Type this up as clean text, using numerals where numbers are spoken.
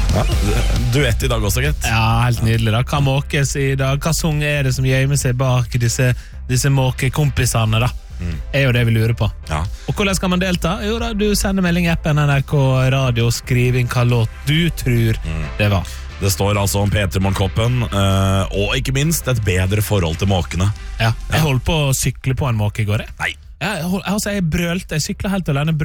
Ja, duett i dag også, Grett. Ja, helt nydelig da. Hva måkes i dag? Hva sang det som gjemmer seg bak disse måkekompisene da? Er jo det vi lurer på. Ja. Og hvordan skal man delta? Jo da, du sender melding i appen NRK Radio, skriv inn hva låt du tror det var. Det står altså om P3 Morgenkoppen, og ikke minst et bedre forhold til måkene. Ja, jeg holdt på å sykle på en måke i går. Nei. Jeg brølte, jeg syklet helt alene,